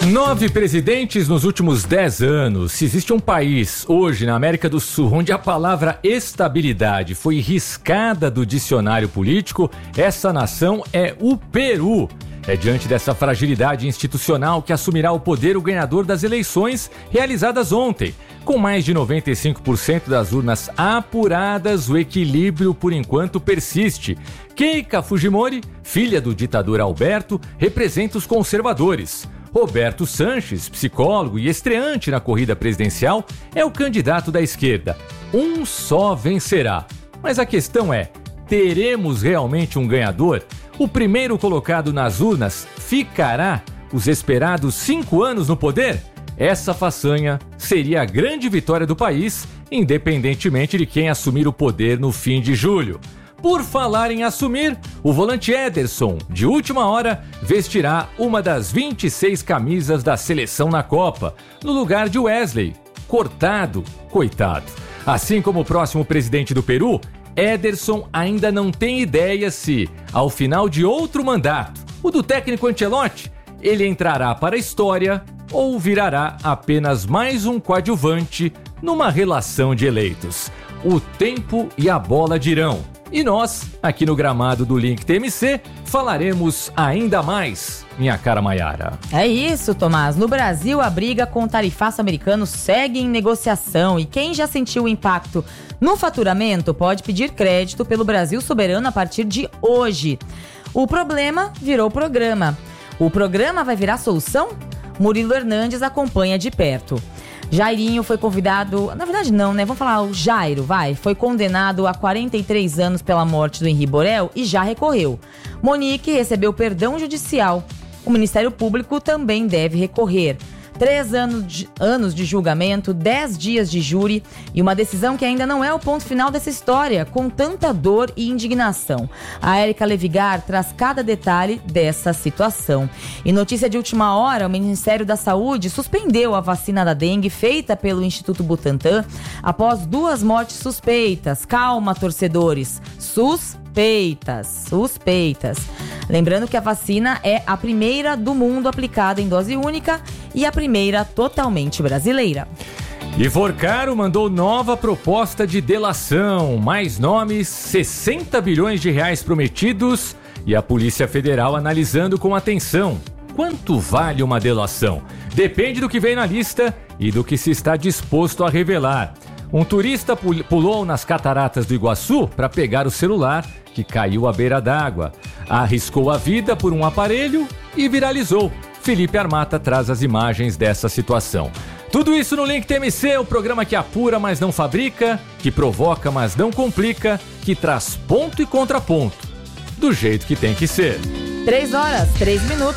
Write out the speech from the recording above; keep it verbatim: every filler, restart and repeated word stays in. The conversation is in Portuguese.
Nove presidentes nos últimos dez anos. Se existe um país hoje na América do Sul onde a palavra estabilidade foi riscada do dicionário político, essa nação é o Peru. É diante dessa fragilidade institucional que assumirá o poder o ganhador das eleições realizadas ontem. Com mais de noventa e cinco por cento das urnas apuradas, o equilíbrio por enquanto persiste. Keiko Fujimori, filha do ditador Alberto, representa os conservadores. Roberto Sanches, psicólogo e estreante na corrida presidencial, é o candidato da esquerda. Um só vencerá. Mas a questão é, teremos realmente um ganhador? O primeiro colocado nas urnas ficará os esperados cinco anos no poder? Essa façanha seria a grande vitória do país, independentemente de quem assumir o poder no fim de julho. Por falar em assumir, o volante Ederson, de última hora, vestirá uma das vinte e seis camisas da seleção na Copa, no lugar de Wesley, cortado, coitado. Assim como o próximo presidente do Peru, Ederson ainda não tem ideia se, ao final de outro mandato, o do técnico Ancelotti, ele entrará para a história ou virará apenas mais um coadjuvante numa relação de eleitos. O tempo e a bola dirão. E nós, aqui no gramado do Link T M C, falaremos ainda mais, minha cara Maiara. É isso, Tomás. No Brasil, a briga com o tarifaço americano segue em negociação e quem já sentiu o impacto no faturamento pode pedir crédito pelo Brasil Soberano a partir de hoje. O problema virou programa. O programa vai virar solução? Murilo Hernandes acompanha de perto. Jairinho foi convidado, na verdade não, né? Vamos falar o Jairo, vai. Foi condenado a quarenta e três anos pela morte do Henri Borel e já recorreu. Monique recebeu perdão judicial. O Ministério Público também deve recorrer. Três anos de, anos de julgamento, dez dias de júri e uma decisão que ainda não é o ponto final dessa história, com tanta dor e indignação. A Érica Levigar traz cada detalhe dessa situação. E notícia de última hora, o Ministério da Saúde suspendeu a vacina da dengue feita pelo Instituto Butantan após duas mortes suspeitas. Calma, torcedores. Suspeitas. Suspeitas. Lembrando que a vacina é a primeira do mundo aplicada em dose única e a primeira totalmente brasileira. E Forcaro mandou nova proposta de delação. Mais nomes, sessenta bilhões de reais prometidos e a Polícia Federal analisando com atenção. Quanto vale uma delação? Depende do que vem na lista e do que se está disposto a revelar. Um turista pulou nas cataratas do Iguaçu para pegar o celular que caiu à beira d'água. Arriscou a vida por um aparelho e viralizou. Felipe Armata traz as imagens dessa situação. Tudo isso no Link T M C, o programa que apura, mas não fabrica, que provoca, mas não complica, que traz ponto e contraponto, do jeito que tem que ser. Três horas, três minutos.